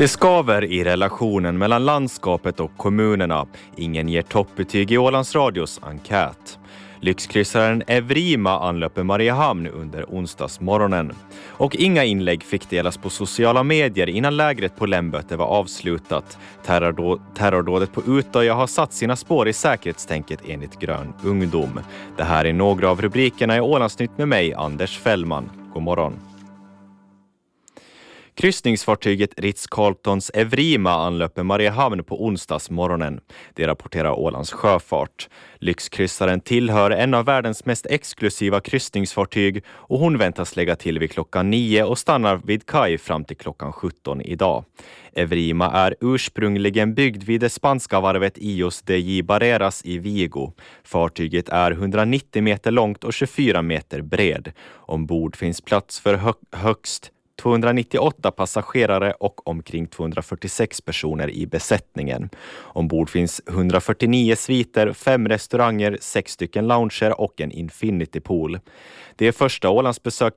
Det skaver i relationen mellan landskapet och kommunerna. Ingen ger toppbetyg i Ålands Radios enkät. Lyxkryssaren Evrima anlöper Mariehamn under onsdagsmorgonen. Och inga inlägg fick delas på sociala medier innan lägret på Lämböte var avslutat. Terrordådet på Utöja har satt sina spår i säkerhetstänket enligt Grön ungdom. Det här är några av rubrikerna i Ålandsnytt med mig, Anders Fällman. God morgon. Kryssningsfartyget Ritz-Carltons Evrima anlöper Mariehamn på onsdagsmorgonen. Det rapporterar Ålands sjöfart. Lyxkryssaren tillhör en av världens mest exklusiva kryssningsfartyg och hon väntas lägga till vid klockan 9 och stannar vid kaj fram till klockan 17 idag. Evrima är ursprungligen byggd vid det spanska varvet Ios de J. Barreras i Vigo. Fartyget är 190 meter långt och 24 meter bred. Ombord finns plats för högst 298 passagerare och omkring 246 personer i besättningen. Ombord finns 149 sviter, 5 restauranger, 6 stycken lounger och en infinity pool. Det är första Ålandsbesök